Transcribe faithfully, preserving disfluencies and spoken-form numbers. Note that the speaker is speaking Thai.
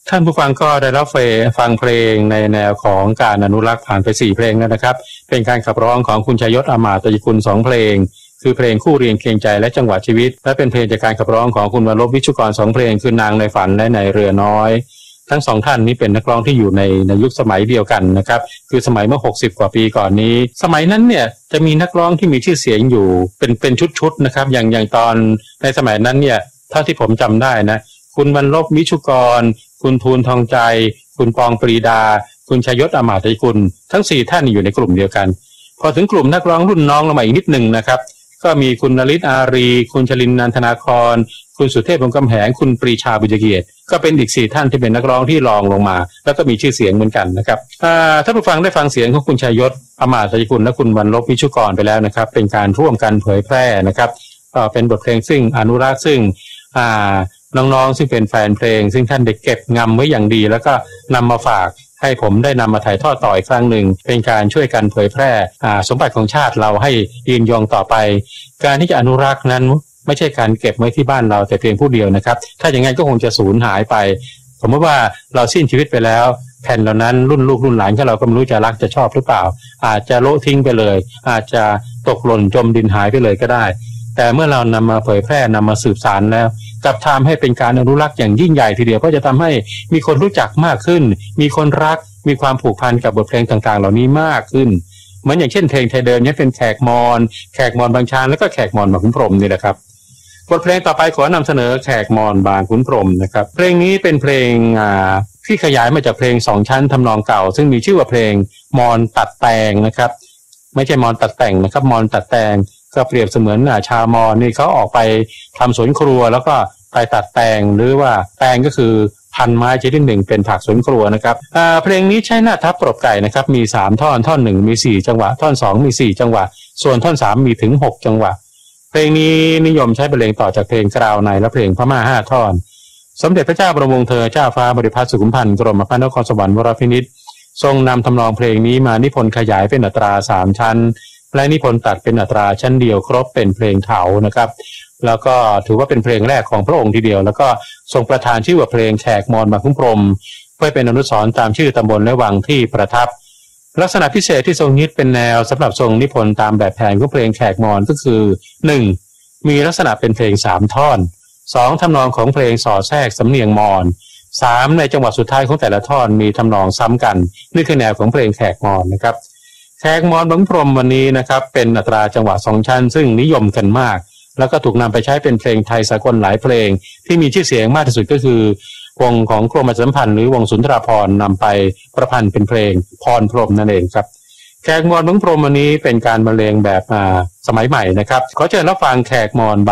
ท่านผู้ฟังก็ได้รับฟังเพลงในแนวของการอนุรักษ์ผ่านไปสี่เพลงแล้วนะครับเป็นการขับร้องของคุณชยศอมาตยกุลสองเพลงคือเพลงคู่เรียงเคียงใจและจังหวะชีวิตและเป็นเพลงจากการขับร้องของคุณวรบวิชุกรสองเพลงคือนางในฝันและในเรือน้อยทั้งสองท่านนี้เป็นนักร้องที่อยู่ในในยุคสมัยเดียวกันนะครับคือสมัยเมื่อหกสิบกว่าปีก่อนนี้สมัยนั้นเนี่ยจะมีนักร้องที่มีชื่อเสียงอยู่เป็นเป็นชุดๆนะครับอย่างอย่างตอนในสมัยนั้นเนี่ยเท่าที่ผมจำได้นะคุณวรบวิชุกรคุณทูลทองใจคุณปองปรีดาคุณชยศอมาตยกุลทั้งสี่ท่านอยู่ในกลุ่มเดียวกันพอถึงกลุ่มนักร้องรุ่นน้องลงมาอีกนิดนึงนะครับก็มีคุณนฤทธิ์อารีคุณชลินนันทนาครคุณสุเทพวงศ์กำแหงคุณปรีชาบุญเกียรติก็เป็นอีกสี่ท่านที่เป็นนักร้องที่รองลงมาแล้วก็มีชื่อเสียงเหมือนกันนะครับท่านผู้ฟังได้ฟังเสียงของคุณชยศอมาตยกุลและคุณวรบวิชุกรไปแล้วนะครับเป็นการร่วมกันเผยแพร่นะครับเป็นบทเพลงซึ่งอนุรักษ์ซึ่งน้องๆซึ่งเป็นแฟนเพลงซึ่งท่านได้เก็บงำไว้อย่างดีแล้วก็นำมาฝากให้ผมได้นำมาถ่ายทอดต่ออีกครั้งหนึ่งเป็นการช่วยกันเผยแพร่สมบัติของชาติเราให้ยืนยงต่อไปการที่จะอนุรักษ์นั้นไม่ใช่การเก็บไว้ที่บ้านเราแต่เพียงผู้เดียวนะครับถ้าอย่างนั้นก็คงจะสูญหายไปสมมติว่าเราสิ้นชีวิตไปแล้วแผ่นเหล่านั้นรุ่นลูกรุ่นหลานของเราก็ไม่รู้จะรักจะชอบหรือเปล่าอาจจะโละทิ้งไปเลยอาจจะตกหล่นจมดินหายไปเลยก็ได้แต่เมื่อเรานำมาเผยแพร่นำมาสืบสานแล้วกลับทำให้เป็นการอนุรักษ์อย่างยิ่งใหญ่ทีเดียวก็จะทำให้มีคนรู้จักมากขึ้นมีคนรักมีความผูกพันกับบทเพลงต่างๆเหล่านี้มากขึ้นเหมือนอย่างเช่นเพลงไทยเดิมนี้เป็นแขกมอญแขกมอญบางชานแล้วก็แขกมอญบางขุนพรหมนี่แหละครับบทเพลงต่อไปขอนำเสนอแขกมอญบางขุนพรหมนะครับเพลงนี้เป็นเพลงอ่าที่ขยายมาจากเพลงสองชั้นทำนองเก่าซึ่งมีชื่อว่าเพลงมอญตัดแต่งนะครับไม่ใช่มอญตัดแต่งนะครับมอญตัดแต่งก็เปรียบเสมือนชาวมอญนี่เขาออกไปทำสวนครัวแล้วก็ไปตัดแตงหรือว่าแตงก็คือพันไม้ชนิดหนึ่งเป็นผักสวนครัวนะครับเพลงนี้ใช้หน้าทับปรบไก่นะครับมีสามท่อนท่อนหนึ่งมีสี่จังหวะท่อนสองมีสี่จังหวะส่วนท่อนสามมีถึงหกจังหวะเพลงนี้นิยมใช้บรรเลงต่อจากเพลงกราวในและเพลงพม่าห้าท่อนสมเด็จพระเจ้าบรมวงศ์เธอเจ้าฟ้าบริพัตรสุขุมพันธ์กรมพระนครสวรรค์วรพินิจทรงนำทำนองเพลงนี้มานิพนธ์ขยายเป็นอัตราสามชั้นและนิพนธ์ตัดเป็นอัตราชั้นเดียวครบเป็นเพลงเถานะครับแล้วก็ถือว่าเป็นเพลงแรกของพระองค์ทีเดียวแล้วก็ทรงประทานชื่อว่าเพลงแขกมอญบางขุนพรหมเพื่อเป็นอนุสรณ์ตามชื่อตำบลและวังที่ประทับลักษณะพิเศษที่ทรงยึดเป็นแนวสำหรับทรงนิพนธ์ตามแบบแผนของเพลงแขกมอญก็คือ หนึ่ง. มีลักษณะเป็นเพลงสามท่อน สอง. ทำนองของเพลงสอดแทรกสำเนียงมอญ สาม. ในจังหวะสุดท้ายของแต่ละท่อนมีทำนองซ้ำกันนี่คือแนวของเพลงแขกมอญนะครับแขกมอญบางขุนพรหมวันนี้นะครับเป็นอัตราจังหวะสองชั้นซึ่งนิยมกันมากแล้วก็ถูกนำไปใช้เป็นเพลงไทยสากลหลายเพลงที่มีชื่อเสียงมากที่สุดก็คือวงของกรมประชาสัมพันธ์หรือวงสุนทราภรณ์นำไปประพันธ์เป็นเพลงพรพรหมนั่นเองครับแขกมอญบางขุนพรหมวันนี้เป็นการบรรเลงแบบสมัยใหม่นะครับขอเชิญรับฟังแขกมอญ